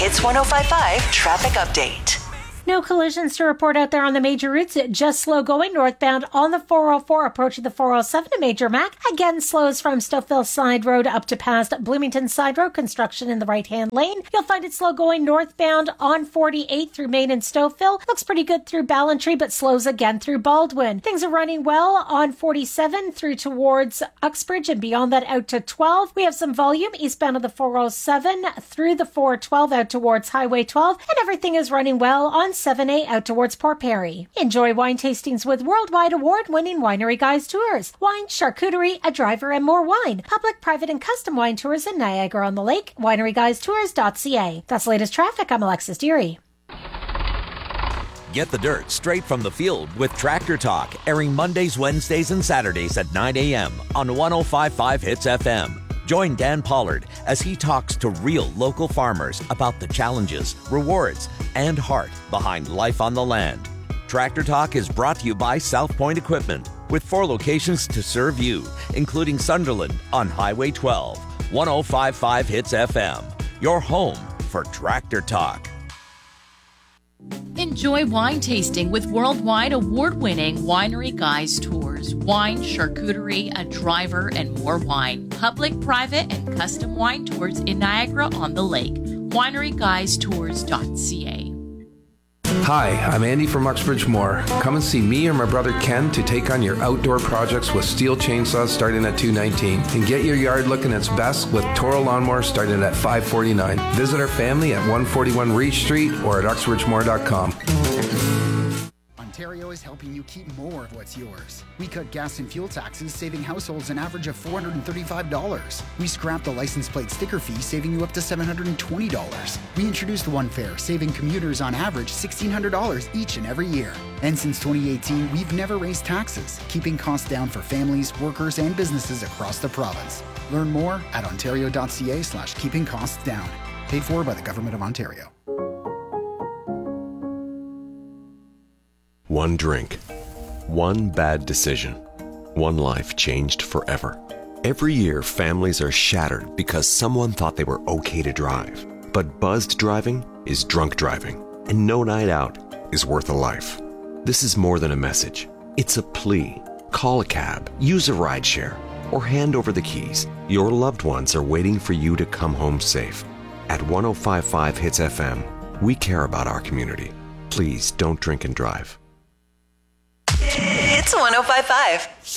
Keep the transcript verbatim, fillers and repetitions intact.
Hits one oh five point five traffic update. No collisions to report out there on the major routes. Just slow going northbound on the four oh four approaching the four oh seven to Major Mac. Again, slows from Stouffville Side Road up to past Bloomington Side Road. Construction in the right-hand lane. You'll find it slow going northbound on forty-eight through Main and Stouffville. Looks pretty good through Ballantree, but slows again through Baldwin. Things are running well on forty-seven through towards Uxbridge and beyond that out to twelve. We have some volume eastbound of the four oh seven through the four twelve out towards Highway twelve. And everything is running well on seven A out towards Port Perry. Enjoy wine tastings with worldwide award-winning Winery Guys Tours. Wine, charcuterie, a driver, and more wine. Public, private, and custom wine tours in Niagara-on-the-Lake. winery guys tours dot c a. That's the latest traffic. I'm Alexis Deary. Get the dirt straight from the field with Tractor Talk, airing Mondays, Wednesdays, and Saturdays at nine a.m. on one oh five point five Hits F M. Join Dan Pollard as he talks to real local farmers about the challenges, rewards, and heart behind life on the land. Tractor Talk is brought to you by South Point Equipment, with four locations to serve you, including Sunderland on Highway twelve. one oh five point five Hits F M, your home for Tractor Talk. Enjoy wine tasting with worldwide award-winning Winery Guys Tours. Wine, charcuterie, a driver, and more wine. Public, private, and custom wine tours in Niagara-on-the-Lake. winery guys tours dot c a. Hi, I'm Andy from Uxbridge Moore. Come and see me or my brother Ken to take on your outdoor projects with steel chainsaws starting at two nineteen, and get your yard looking its best with Toro lawnmowers starting at five forty-nine. Visit our family at one forty-one Reach Street or at uxbridge moore dot com. Ontario is helping you keep more of what's yours. We cut gas and fuel taxes, saving households an average of four hundred thirty-five dollars. We scrapped the license plate sticker fee, saving you up to seven hundred twenty dollars. We introduced One Fare, saving commuters on average sixteen hundred dollars each and every year. And since twenty eighteen, we've never raised taxes, keeping costs down for families, workers, and businesses across the province. Learn more at ontario dot c a slash keeping costs down. Paid for by the Government of Ontario. One drink, one bad decision, one life changed forever. Every year, families are shattered because someone thought they were okay to drive. But buzzed driving is drunk driving, and no night out is worth a life. This is more than a message. It's a plea. Call a cab, use a rideshare, or hand over the keys. Your loved ones are waiting for you to come home safe. At one oh five point five Hits F M, we care about our community. Please don't drink and drive. It's one oh five point five.